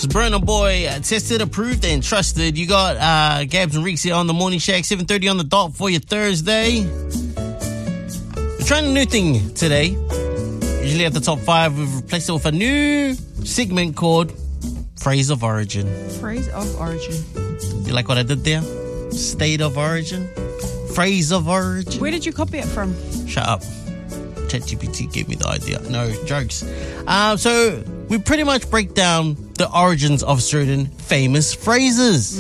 It's Burner Boy, tested, approved, and trusted. You got Gabs and Reeks here on the Morning Shack, 7:30 on the dot for your Thursday. We're trying a new thing today. Usually at the top 5, we've replaced it with a new segment called Phrase of Origin. Phrase of Origin. You like what I did there? State of Origin? Phrase of Origin? Where did you copy it from? Shut up. ChatGPT gave me the idea. No, jokes. So we pretty much break down the origins of certain famous phrases.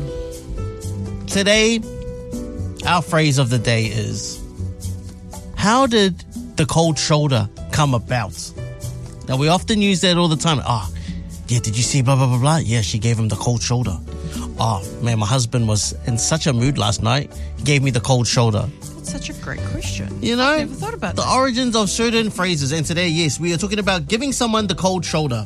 Today, our phrase of the day is, how did the cold shoulder come about? Now, we often use that all the time. Yeah, did you see blah, blah, blah, blah? Yeah, she gave him the cold shoulder. Oh, man, my husband was in such a mood last night. He gave me the cold shoulder. That's such a great question. You know, I never thought about the origins of certain phrases. And today, yes, we are talking about giving someone the cold shoulder.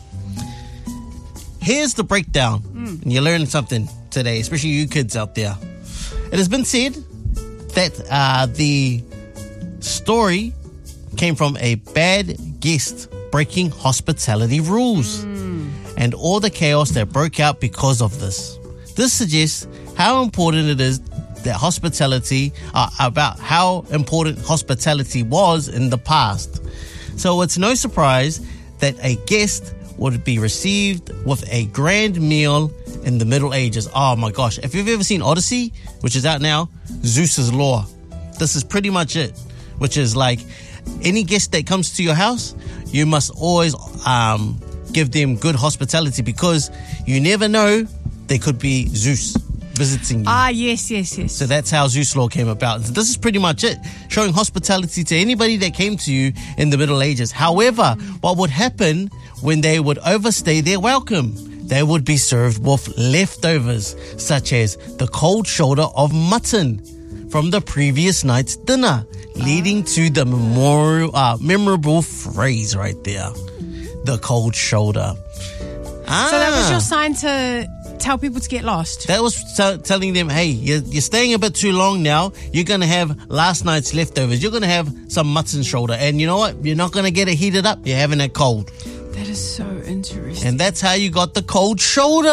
Here's the breakdown. And you're learning something today, especially you kids out there. It has been said that the story came from a bad guest breaking hospitality rules and all the chaos that broke out because of this. This suggests how important it is that hospitality, about how important hospitality was in the past. So it's no surprise that a guest would be received with a grand meal in the Middle Ages. Oh my gosh. If you've ever seen Odyssey, which is out now, Zeus's Law, this is pretty much it, which is like any guest that comes to your house, you must always give them good hospitality because you never know, they could be Zeus visiting you. Yes. So that's how Zeus Law came about. This is pretty much it, showing hospitality to anybody that came to you in the Middle Ages. However, what would happen when they would overstay their welcome? They would be served with leftovers, such as the cold shoulder of mutton from the previous night's dinner, leading to the memorable phrase right there, the cold shoulder. So that was your sign to tell people to get lost? That was telling them, hey, you're staying a bit too long now. You're going to have last night's leftovers. You're going to have some mutton shoulder. And you know what? You're not going to get it heated up. You're having it cold. That is so interesting. And that's how you got the cold shoulder.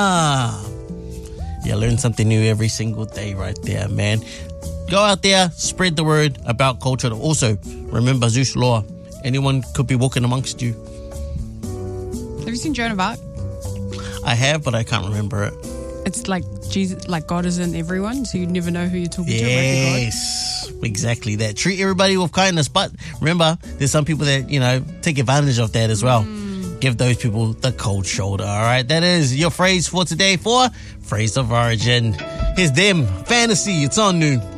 You learn something new every single day right there, man. Go out there, spread the word about cold shoulder. Also, remember Zeus Law. Anyone could be walking amongst you. Have you seen Joan of Arc? I have, but I can't remember it. It's like Jesus, like God is in everyone, so you never know who you're talking to. Yes, exactly that. Treat everybody with kindness, but remember, there's some people that, take advantage of that as well. Give those people the cold shoulder, all right? That is your phrase for today for Phrase of Origin. Here's them, Fantasy, it's on noon.